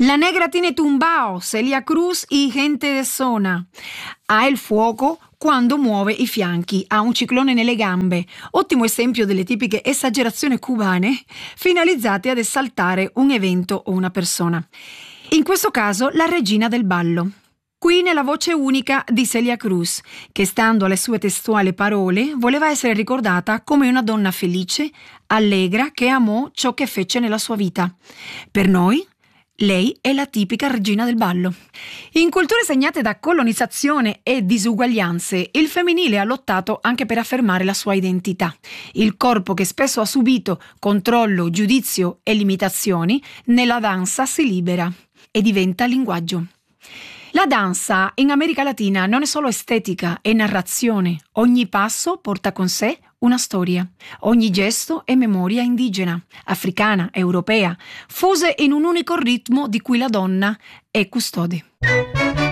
La negra tiene tumbao, Celia Cruz y gente de zona. Ha il fuoco quando muove i fianchi, ha un ciclone nelle gambe. Ottimo esempio delle tipiche esagerazioni cubane finalizzate ad esaltare un evento o una persona. In questo caso la regina del ballo. Qui nella voce unica di Celia Cruz, che stando alle sue testuali parole voleva essere ricordata come una donna felice, allegra, che amò ciò che fece nella sua vita. Per noi, lei è la tipica regina del ballo. In culture segnate da colonizzazione e disuguaglianze, il femminile ha lottato anche per affermare la sua identità. Il corpo che spesso ha subito controllo, giudizio e limitazioni, nella danza si libera e diventa linguaggio. La danza in America Latina non è solo estetica, è narrazione. Ogni passo porta con sé una storia. Ogni gesto è memoria indigena, africana, europea, fuse in un unico ritmo di cui la donna è custode.